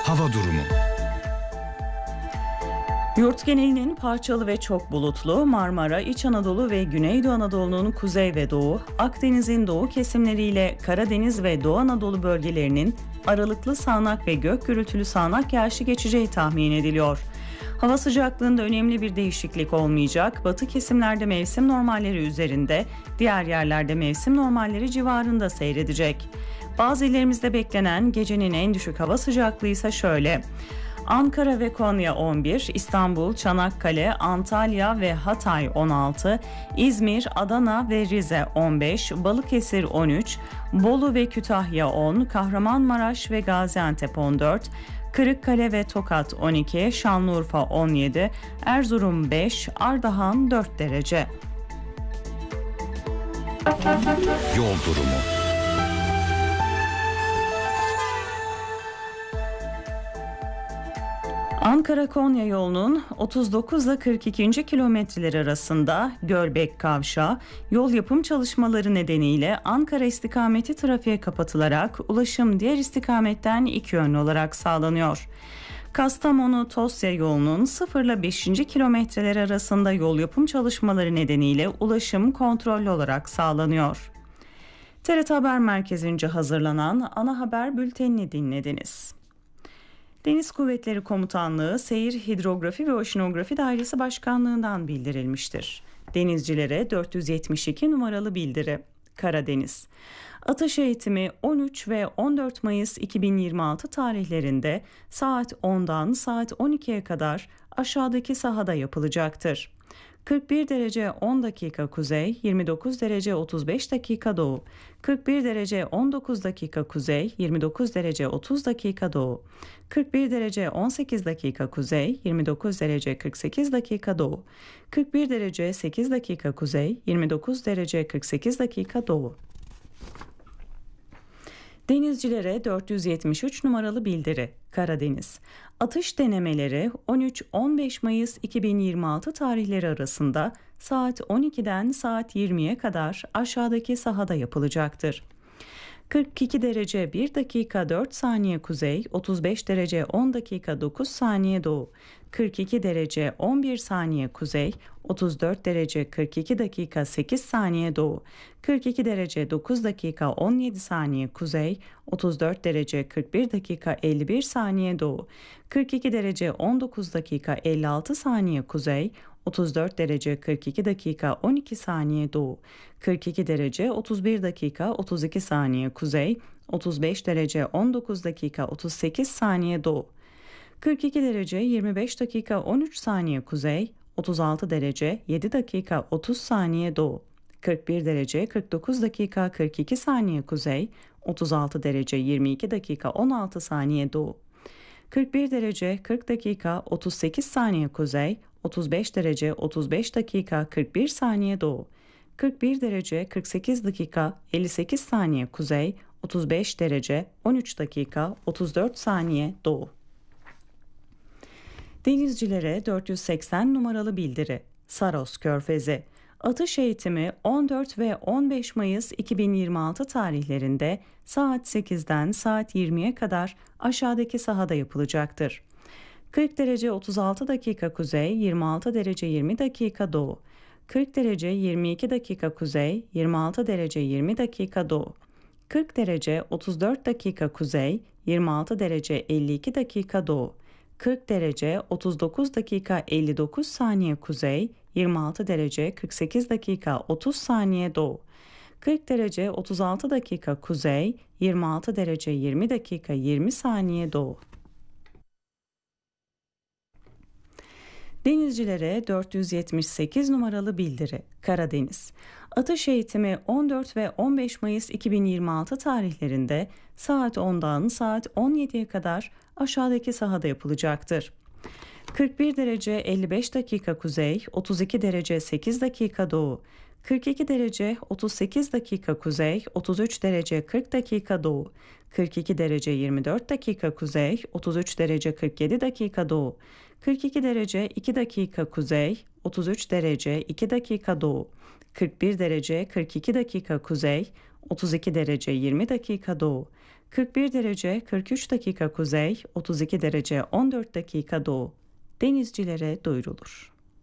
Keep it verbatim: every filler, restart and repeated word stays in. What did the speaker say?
Hava durumu. Yurt genelinin parçalı ve çok bulutlu, Marmara, İç Anadolu ve Güneydoğu Anadolu'nun kuzey ve doğu, Akdeniz'in doğu kesimleriyle Karadeniz ve Doğu Anadolu bölgelerinin aralıklı sağanak ve gök gürültülü sağanak yağışı geçeceği tahmin ediliyor. Hava sıcaklığında önemli bir değişiklik olmayacak. Batı kesimlerde mevsim normalleri üzerinde, diğer yerlerde mevsim normalleri civarında seyredecek. Bazı illerimizde beklenen gecenin en düşük hava sıcaklığı ise şöyle: Ankara ve Konya on bir, İstanbul, Çanakkale, Antalya ve Hatay on altı, İzmir, Adana ve Rize on beş, Balıkesir on üç, Bolu ve Kütahya on, Kahramanmaraş ve Gaziantep on dört, Kırıkkale ve Tokat on iki, Şanlıurfa on yedi, Erzurum beş, Ardahan dört derece. Yol durumu. Ankara-Konya yolunun otuz dokuz ile kırk ikinci kilometreleri arasında Görbek Kavşağı yol yapım çalışmaları nedeniyle Ankara istikameti trafiğe kapatılarak ulaşım diğer istikametten iki yönlü olarak sağlanıyor. Kastamonu-Tosya yolunun sıfır ile beşinci kilometreleri arasında yol yapım çalışmaları nedeniyle ulaşım kontrollü olarak sağlanıyor. T R T Haber Merkezi'nce hazırlanan ana haber bültenini dinlediniz. Deniz Kuvvetleri Komutanlığı Seyir Hidrografi ve Oşinografi Dairesi Başkanlığı'ndan bildirilmiştir. Denizcilere dört yüz yetmiş iki numaralı bildiri. Karadeniz. Atış eğitimi on üç ve on dört Mayıs iki bin yirmi altı tarihlerinde saat ondan saat on ikiye kadar aşağıdaki sahada yapılacaktır. kırk bir derece on dakika kuzey, yirmi dokuz derece otuz beş dakika doğu, kırk bir derece on dokuz dakika kuzey, yirmi dokuz derece otuz dakika doğu, kırk bir derece on sekiz dakika kuzey, yirmi dokuz derece kırk sekiz dakika doğu, kırk bir derece sekiz dakika kuzey, yirmi dokuz derece kırk sekiz dakika doğu. Denizcilere dört yüz yetmiş üç numaralı bildiri. Karadeniz. Atış denemeleri on üç on beş Mayıs iki bin yirmi altı tarihleri arasında saat on ikiden saat yirmiye kadar aşağıdaki sahada yapılacaktır. kırk iki derece bir dakika dört saniye kuzey, otuz beş derece on dakika dokuz saniye doğu, kırk iki derece on bir saniye kuzey, otuz dört derece kırk iki dakika sekiz saniye doğu, kırk iki derece dokuz dakika on yedi saniye kuzey, otuz dört derece kırk bir dakika elli bir saniye doğu, kırk iki derece on dokuz dakika elli altı saniye kuzey, otuz dört derece kırk iki dakika on iki saniye doğu, kırk iki derece otuz bir dakika otuz iki saniye kuzey, otuz beş derece on dokuz dakika otuz sekiz saniye doğu, kırk iki derece yirmi beş dakika on üç saniye kuzey, otuz altı derece yedi dakika otuz saniye doğu, kırk bir derece kırk dokuz dakika kırk iki saniye kuzey, otuz altı derece yirmi iki dakika on altı saniye doğu, kırk bir derece kırk dakika otuz sekiz saniye kuzey, otuz beş derece otuz beş dakika kırk bir saniye doğu, kırk bir derece kırk sekiz dakika elli sekiz saniye kuzey, otuz beş derece on üç dakika otuz dört saniye doğu. Denizcilere dört yüz seksen numaralı bildiri. Saros Körfezi. Atış eğitimi on dört ve on beş Mayıs iki bin yirmi altı tarihlerinde saat sekizden saat yirmiye kadar aşağıdaki sahada yapılacaktır. kırk derece otuz altı dakika kuzey, yirmi altı derece yirmi dakika doğu, kırk derece yirmi iki dakika kuzey, yirmi altı derece yirmi dakika doğu, kırk derece otuz dört dakika kuzey, yirmi altı derece elli iki dakika doğu, kırk derece otuz dokuz dakika elli dokuz saniye kuzey, yirmi altı derece kırk sekiz dakika otuz saniye doğu, kırk derece otuz altı dakika kuzey, yirmi altı derece yirmi dakika yirmi saniye doğu. Denizcilere dört yüz yetmiş sekiz numaralı bildiri. Karadeniz. Atış eğitimi on dört ve on beş Mayıs iki bin yirmi altı tarihlerinde saat ondan saat on yediye kadar aşağıdaki sahada yapılacaktır. kırk bir derece elli beş dakika kuzey, otuz iki derece sekiz dakika doğu, kırk iki derece otuz sekiz dakika kuzey, otuz üç derece kırk dakika doğu, kırk iki derece yirmi dört dakika kuzey, otuz üç derece kırk yedi dakika doğu, kırk iki derece iki dakika kuzey, otuz üç derece iki dakika doğu, kırk bir derece kırk iki dakika kuzey, otuz iki derece yirmi dakika doğu, kırk bir derece kırk üç dakika kuzey, otuz iki derece on dört dakika doğu. Denizcilere duyurulur.